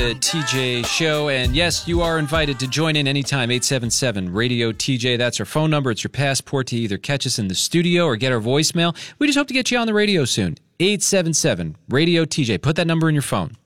the TJ Show. And yes, you are invited to join in anytime, 877 Radio TJ. That's our phone number. It's your passport to either catch us in the studio or get our voicemail. We just hope to get you on the radio soon. 877 Radio TJ. Put that number in your phone.